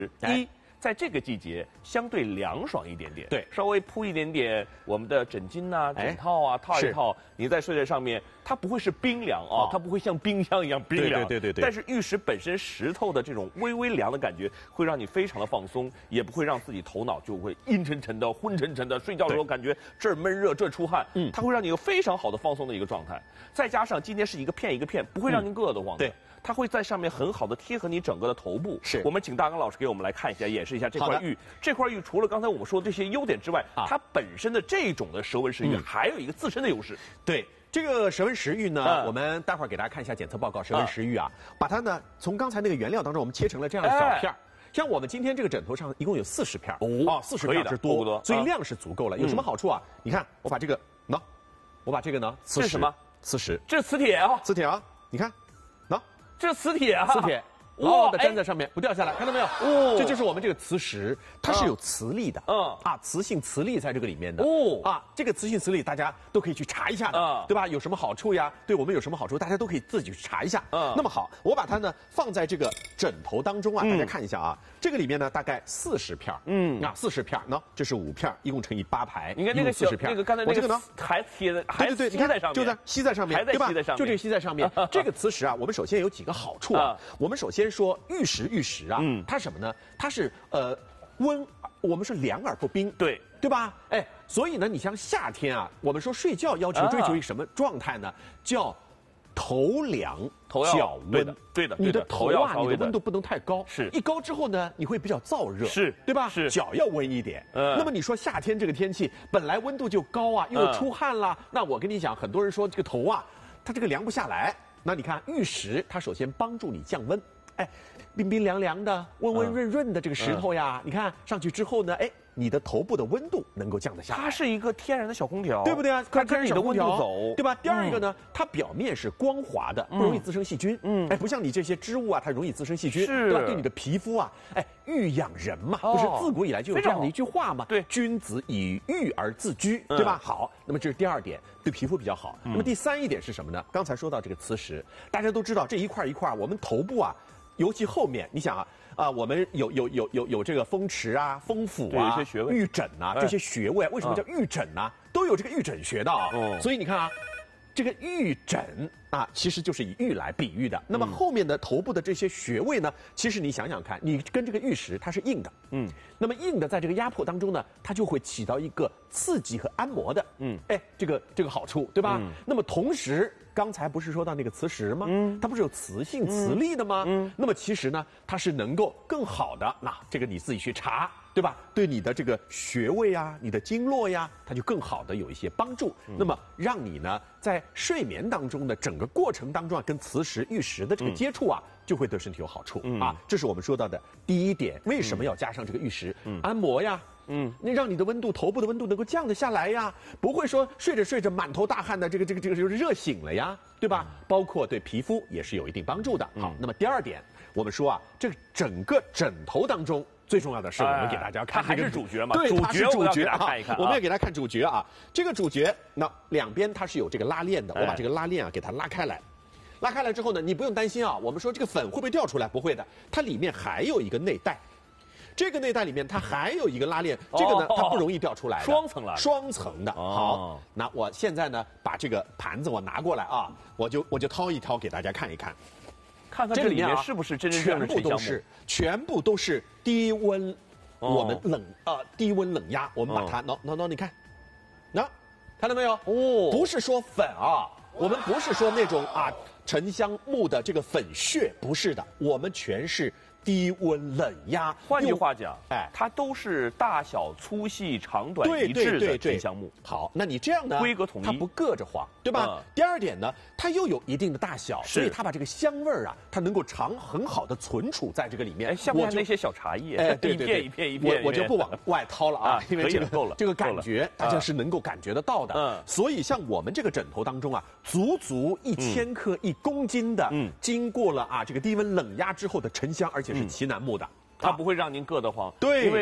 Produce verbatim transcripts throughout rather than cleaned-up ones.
一，在这个季节相对凉爽一点点， 对， 稍微铺一点点我们的枕巾呐、枕套啊，套一套，你再睡在上面，它不会是冰凉啊，它不会像冰箱一样冰凉， 对对对对。 但是玉石本身石头的这种微微凉的感觉，会让你非常的放松，也不会让自己头脑就会阴沉沉的、昏沉沉的，睡觉的时候感觉这儿闷热，这儿出汗，嗯，它会让你有非常好的放松的一个状态。再加上今天是一个片一个片，不会让您硌得慌的。对。它会在上面很好的贴合你整个的头部。是，我们请大刚老师给我们来看一下，演示一下这块玉。这块玉除了刚才我们说的这些优点之外，啊、它本身的这种的蛇纹石玉、嗯、还有一个自身的优势。 对，这个蛇纹石玉呢，嗯、我们待会儿给大家看一下检测报告。蛇纹石玉啊，嗯、把它呢从刚才那个原料当中，我们切成了这样的小片儿。哎，像我们今天这个枕头上一共有四十片哦，四十片是多不多？所以量是足够了。有什么好处啊？你看，我把这个喏，我把这个呢， 这是什么？ 磁石， 这是磁铁啊， 磁铁啊，你看。 这是磁铁啊， 磁铁，牢牢的粘在上面，不掉下来，看到没有？哦，这就是我们这个磁石，它是有磁力的，嗯啊，磁性磁力在这个里面的，哦啊，这个磁性磁力大家都可以去查一下的，对吧？有什么好处呀？对我们有什么好处？大家都可以自己去查一下。嗯，那么好，我把它呢放在这个枕头当中啊，大家看一下啊，这个里面呢大概四十片，嗯啊，四十片，喏，这是五片，一共乘以八排， 你看那个四十片，那个刚才那个呢还贴在， 对对对，你看就在吸在上面， 还在吸在上面， 就这个吸在上面。这个磁石啊，我们首先有几个好处啊，我们首先说玉石玉石啊，嗯，它什么呢？它是呃温，我们是凉而不冰， 对对吧？哎，所以呢，你像夏天啊，我们说睡觉要求追求一个什么状态呢？叫头凉脚温， 对的， 你的头啊，你的温度不能太高， 是一高之后呢，你会比较燥热， 是对吧？ 是脚要温一点。嗯，那么你说夏天这个天气本来温度就高啊，又出汗啦，那我跟你讲，很多人说这个头啊，它这个凉不下来。那你看玉石，它首先帮助你降温，哎，冰冰凉凉的、温温润润的这个石头呀，嗯、你看上去之后呢，哎，你的头部的温度能够降得下来。 它是一个天然的小空调， 对不对啊？ 它跟着你的温度走， 对吧？第二一个呢，它表面是光滑的，不容易滋生细菌。嗯，哎，不像你这些织物啊，它容易滋生细菌， 是， 对吧？对你的皮肤啊，哎，玉养人嘛，不是自古以来就有这样的一句话嘛？ 对， 君子以玉而自居，对吧？好，那么这是第二点，对皮肤比较好。那么第三一点是什么呢？刚才说到这个磁石，大家都知道这一块一块，我们头部啊。尤其后面，你想啊，啊、呃，我们有有有有有这个风池啊、风府啊、 一些穴位、 玉枕啊，这些穴位，为什么叫玉枕呢、啊？都有这个玉枕穴的啊。哦、所以你看啊，这个玉枕啊，其实就是以玉来比喻的。那么后面的头部的这些穴位呢，其实你想想看，你跟这个玉石它是硬的，嗯，那么硬的在这个压迫当中呢，它就会起到一个刺激和按摩的，嗯，哎，这个这个好处，对吧？嗯、那么同时。刚才不是说到那个磁石吗？嗯，它不是有磁性磁力的吗？嗯，那么其实呢，它是能够更好的，那这个你自己去查，对吧？对你的这个穴位啊，你的经络呀，它就更好的有一些帮助。嗯、那么让你呢，在睡眠当中的整个过程当中啊，跟磁石、玉石的这个接触啊，嗯、就会对身体有好处、嗯、啊。这是我们说到的第一点。为什么要加上这个玉石？嗯，按摩呀。嗯，那让你的温度，头部的温度能够降得下来呀，不会说睡着睡着满头大汗的，这个这个这个就是热醒了呀，对吧？包括对皮肤也是有一定帮助的。好，那么第二点，我们说啊，这个整个枕头当中最重要的是，我们给大家看， 它还是主角嘛？ 对，它是主角啊， 看一看， 我们要给大家看主角啊。这个主角，那两边它是有这个拉链的，我把这个拉链啊给它拉开来。拉开来之后呢，你不用担心啊，我们说这个粉会不会掉出来？不会的，它里面还有一个内袋。这个内袋里面它还有一个拉链，这个呢它不容易掉出来的， 双层拉链， 双层的。好，那我现在呢把这个盘子我拿过来啊，我就我就掏一掏给大家看一看， 看看这里面是不是真真正正的沉香木？ 全部都是，全部都是低温，我们冷啊低温冷压，我们把它，喏喏喏，你看，那看到没有？哦，不是说粉啊，我们不是说那种啊沉香木的这个粉屑，不是的，我们全是。低温冷压， 换句话讲，哎，它都是大小粗细长短一致的沉香木。 好，那你这样呢， 规格统一， 它不硌着慌，对吧？嗯、第二点呢，它又有一定的大小，所以它把这个香味儿啊，它能够长很好的存储在这个里面。 哎，像不像那些小茶叶？ 哎，对对对， 一片一片一片， 我我就不往外掏了啊，因为这个够了， 这个感觉大家是能够感觉得到的。嗯，所以像我们这个枕头当中啊，足足一千克、一公斤的，嗯，经过了啊这个低温冷压之后的沉香，而且是奇楠木的。 它不会让您硌得慌， 对， 因为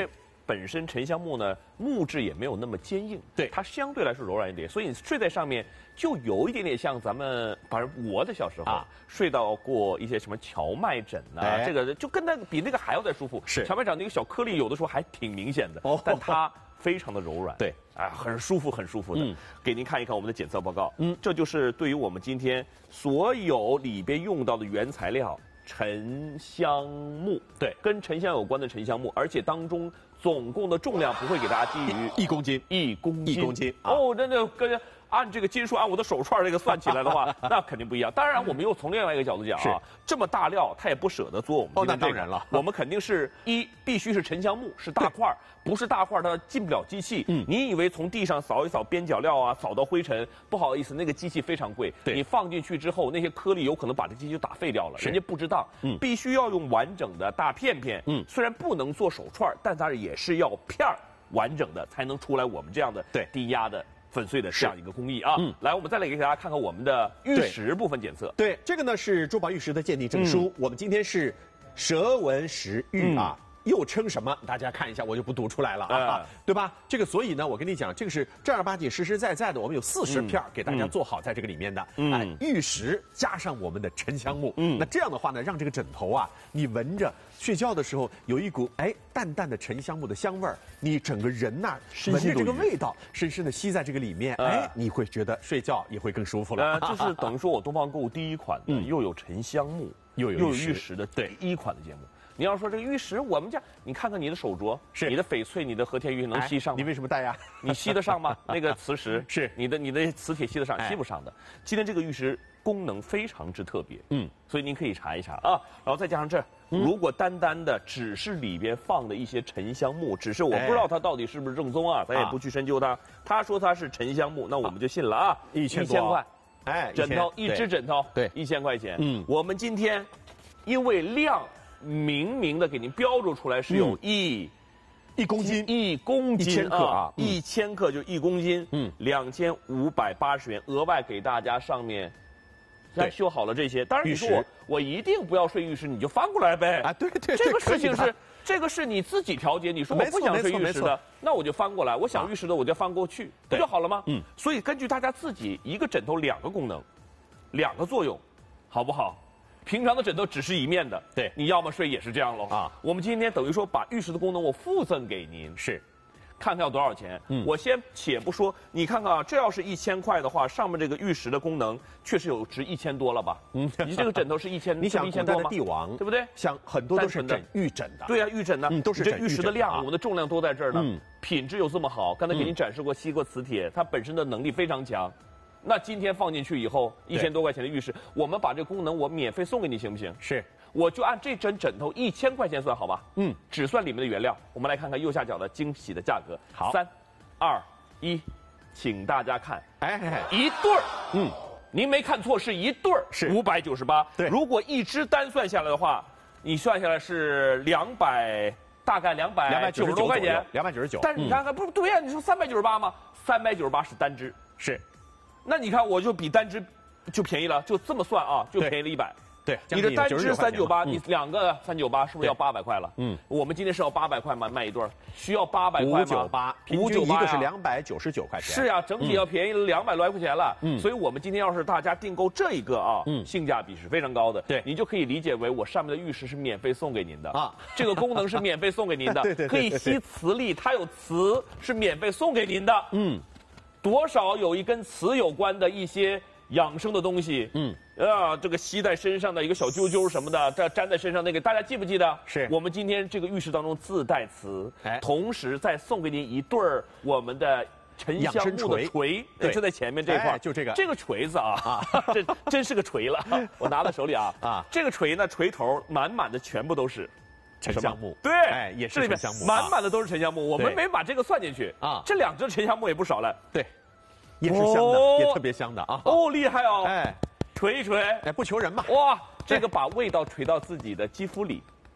本身沉香木呢，木质也没有那么坚硬， 对， 它相对来说柔软一点，所以你睡在上面就有一点点像咱们，反正我的小时候啊，睡到过一些什么荞麦枕呐、啊，哎、这个就跟那个比那个还要再舒服。 是荞麦枕那个小颗粒，有的时候还挺明显的，哦、但它非常的柔软， 对， 啊，很舒服，很舒服的。嗯，给您看一看我们的检测报告。 嗯， 这就是对于我们今天所有里边用到的原材料。沉香木， 对， 跟沉香有关的沉香木，而且当中总共的重量不会给大家低于一公斤， 一公斤， 一公斤。 啊、哦，那那跟按这个斤数，按我的手串这个算起来的话，那肯定不一样。当然，我们又从另外一个角度讲啊，这么大料，他也不舍得做我们今天这个。 哦，那当然了， 我们肯定是一必须是沉香木，是大块，不是大块它进不了机器。嗯，你以为从地上扫一扫边角料啊，扫到灰尘，不好意思，那个机器非常贵。 对， 你放进去之后，那些颗粒有可能把这机器就打废掉了，人家不知道。嗯，必须要用完整的大片片。嗯，虽然不能做手串，但它也是要片儿完整的才能出来我们这样的对低压的。粉碎的这样一个工艺啊，嗯，来，我们再来给大家看看我们的玉石部分检测。 对，这个呢是珠宝玉石的鉴定证书，嗯、我们今天是蛇纹石玉啊。嗯又称什么？大家看一下，我就不读出来了啊，嗯、对吧？这个，所以呢，我跟你讲，这个是正儿八经、实实在在的，我们有四十片给大家做好在这个里面的。嗯，哎，玉石加上我们的沉香木，嗯，那这样的话呢，让这个枕头啊，你闻着睡觉的时候有一股哎淡淡的沉香木的香味儿，你整个人呐、啊，闻着这个味道，深深的吸在这个里面，嗯、哎，你会觉得睡觉也会更舒服了。 呃，这是等于说我东方购物第一款的，嗯、又有沉香木， 又有又有玉石的第一款的节目。你要说这个玉石，我们家你看看你的手镯， 是你的翡翠、你的和田玉能吸上吗？ 你为什么戴呀？ 你吸得上吗？那个磁石是你的，你的磁铁吸得上，吸不上的。今天这个玉石功能非常之特别，嗯，所以您可以查一查啊。然后再加上这，如果单单的只是里边放的一些沉香木，只是我不知道它到底是不是正宗啊，咱也不去深究它。他说它是沉香木，那我们就信了啊。 一千多块， 哎， 枕头一只枕头， 对， 一千块钱。嗯，我们今天因为量。明明的给您标注出来是有一、嗯、 一公斤一公斤一千克啊， 嗯、一千克就一公斤，嗯，两千五百八十元，额外给大家上面，还修好了这些。当然你说我我一定不要睡玉石，你就翻过来呗啊，对对， 这个事情是这个是你自己调节。你说我不想睡玉石的，那我就翻过来；我想玉石的，我就翻过去，不就好了吗？嗯，所以根据大家自己一个枕头两个功能，两个作用，好不好？平常的枕头只是一面的， 对， 你要么睡也是这样喽啊。我们今天等于说把玉石的功能我附赠给您， 是， 看看要多少钱。嗯，我先且不说，你看看啊，这要是一千块的话，上面这个玉石的功能确实有值一千多了吧？嗯，你这个枕头是一千， 你想一千多吗？ 帝王对不对？ 像很多都是枕玉枕的， 对啊，玉枕呢， 嗯，都是这玉石的量， 啊、 我们的重量都在这儿呢，嗯，品质又这么好，刚才给您展示过吸过磁铁，它本身的能力非常强。那今天放进去以后，一千多块钱的玉石，我们把这个功能我免费送给你，行不行？ 是， 我就按这枕枕头一千块钱算，好吧？嗯，只算里面的原料。我们来看看右下角的惊喜的价格。 好， 三、二、一，请大家看， 哎， 一对儿，嗯，您没看错，是一对儿， 是五百九十八。 对， 如果一只单算下来的话，你算下来是两百，大概两百两百九十多块钱， 两百九十九。 但是你看看，不对呀，你说三百九十八吗？三百九十八是单只， 是。 那你看，我就比单只就便宜了，就这么算啊，就便宜了一百。 对， 你的单只三九八，你两个三九八，是不是要八百块了？嗯，我们今天是要八百块吗？卖一对儿需要八百块吗？ 五九八，平均一个是两百九十九块钱。 是呀，整体要便宜了两百来块钱了。嗯，所以我们今天要是大家订购这一个啊，嗯，性价比是非常高的。 对， 你就可以理解为我上面的玉石是免费送给您的啊，这个功能是免费送给您的。 对对， 可以吸磁力，它有磁是免费送给您的。嗯。多少有一跟瓷有关的一些养生的东西，嗯，啊，这个吸在身上的一个小揪揪什么的，这粘在身上那个，大家记不记得？ 是我们今天这个玉石当中自带瓷，哎，同时再送给您一对儿我们的沉香木的锤，对，就在前面这块， 就这个这个锤子啊，啊，这真是个锤了，我拿在手里啊，啊，这个锤呢，锤头满满的全部都是。 沉香木， 对， 哎，也是沉香木， 满满的都是沉香木。我们没把这个算进去啊，这两只沉香木也不少了。 对，也是香的，也特别香的啊。 哦，厉害哦！哎，锤一锤， 哎，不求人嘛。 哇，这个把味道锤到自己的肌肤里，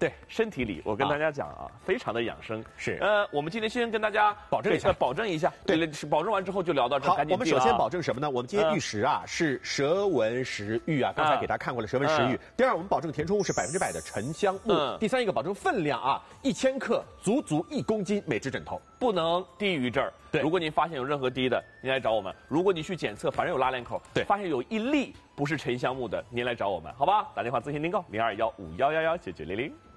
对， 身体里我跟大家讲啊，非常的养生。 是， 呃，我们今天先跟大家保证一下， 保证一下。对，保证完之后就聊到这，赶紧。 我们首先保证什么呢？我们今天玉石啊是蛇纹石玉啊，刚才给大家看过了蛇纹石玉。第二，我们保证填充物是百分之百的沉香木。第三一个保证分量啊，一千克，足足一公斤每只枕头， 不能低于这儿。 对， 如果您发现有任何低的，您来找我们。如果你去检测，反正有拉链口， 对， 发现有一粒不是沉香木的，您来找我们，好吧？打电话咨询订购零二幺五幺幺幺九九零零。